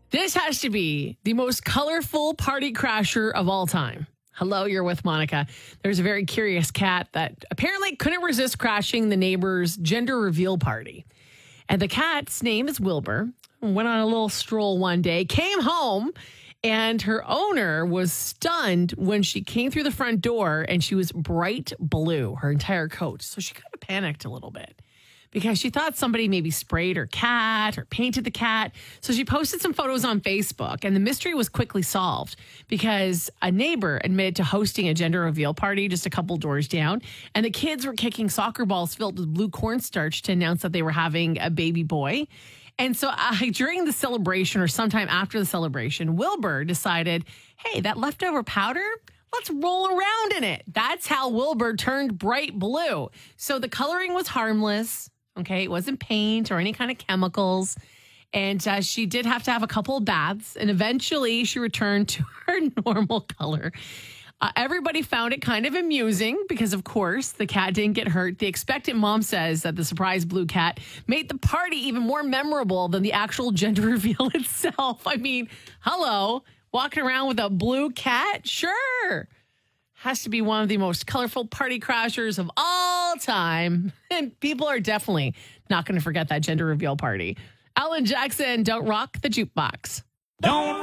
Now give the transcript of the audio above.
This has to be the most colorful party crasher of all time. Hello, you're with Monica. There's a very curious cat that apparently couldn't resist crashing the neighbor's gender reveal party. And the cat's name is Wilbur. Went on a little stroll one day, came home, and her owner was stunned when she came through the front door and she was bright blue, her entire coat. So she kind of panicked a little bit because she thought somebody maybe sprayed her cat or painted the cat. So she posted some photos on Facebook, and the mystery was quickly solved because a neighbor admitted to hosting a gender reveal party just a couple doors down, and the kids were kicking soccer balls filled with blue cornstarch to announce that they were having a baby boy. And so during the celebration or sometime after the celebration, Wilbur decided, hey, that leftover powder, let's roll around in it. That's how Wilbur turned bright blue. So the coloring was harmless. Okay, it wasn't paint or any kind of chemicals. And she did have to have a couple of baths. And eventually she returned to her normal color. Everybody found it kind of amusing because, of course, the cat didn't get hurt. The expectant mom says that the surprise blue cat made the party even more memorable than the actual gender reveal itself. I mean, hello, walking around with a blue cat? Sure. Has to be one of the most colorful party crashers of all time. And people are definitely not going to forget that gender reveal party. Alan Jackson, Don't Rock the Jukebox. Don't